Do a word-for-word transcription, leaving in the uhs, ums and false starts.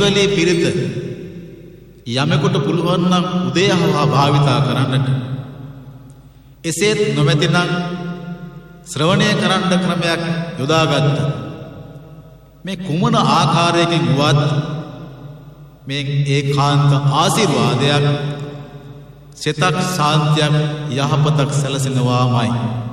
වලේ පිරිත යමෙකුට පුළුවන් නම් උදේහවා භාවිතා කරන්නට එසේත් නොමැතිනම් ශ්‍රවණය කරන්න ක්‍රමයක් යොදාගත්ත මේ කුමන ආකාරයකින් වුවත් මේ ඒකාන්ත ආශිර්වාදයක් සිතක් සාන්තියක් යහපතක් සැලසෙනවාමයි.